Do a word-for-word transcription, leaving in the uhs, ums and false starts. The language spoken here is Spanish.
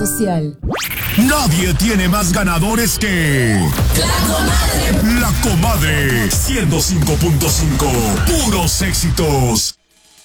social. Nadie tiene más ganadores que... La Comadre. La Comadre. ciento cinco punto cinco. Puros éxitos.